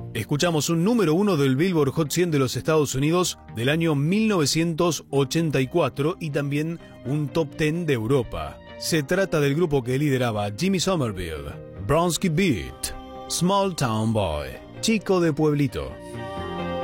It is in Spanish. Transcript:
Escuchamos un número 1 del Billboard Hot 100 de los Estados Unidos del año 1984 y también un top 10 de Europa. Se trata del grupo que lideraba Jimmy Somerville, Bronski Beat, Small Town Boy, Chico de Pueblito.